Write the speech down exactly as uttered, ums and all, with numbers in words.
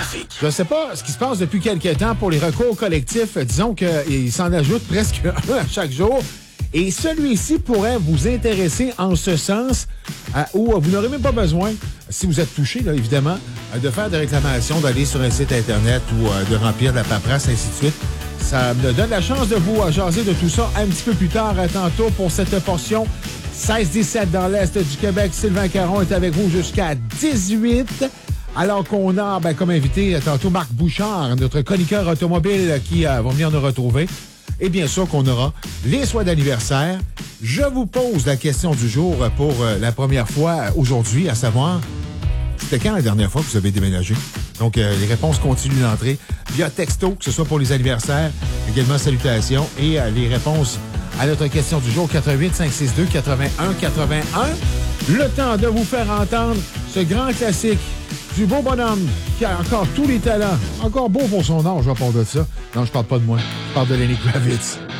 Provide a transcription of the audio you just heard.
trafic. Je ne sais pas ce qui se passe depuis quelques temps pour les recours collectifs. Disons qu'ils s'en ajoutent presque un à chaque jour. Et celui-ci pourrait vous intéresser en ce sens, à, où vous n'aurez même pas besoin, si vous êtes touché, là, évidemment, de faire des réclamations, d'aller sur un site Internet ou euh, de remplir de la paperasse, ainsi de suite. Ça me donne la chance de vous euh, jaser de tout ça un petit peu plus tard, euh, tantôt, pour cette portion seize dix-sept dans l'Est du Québec. Sylvain Caron est avec vous jusqu'à dix-huit. Alors qu'on a ben, comme invité tantôt Marc Bouchard, notre chroniqueur automobile qui euh, va venir nous retrouver. Et bien sûr qu'on aura les soins d'anniversaire. Je vous pose la question du jour pour euh, la première fois aujourd'hui, à savoir, c'était quand la dernière fois que vous avez déménagé? Donc, euh, les réponses continuent d'entrer via texto, que ce soit pour les anniversaires, également salutations, et euh, les réponses à notre question du jour, quatre-vingt-huit cinq cent soixante-deux quatre-vingt-un quatre-vingt-un. Le temps de vous faire entendre ce grand classique du beau bonhomme qui a encore tous les talents, encore beau pour son âge, à part de ça. Non, je parle pas de moi, je parle de Lenny Kravitz.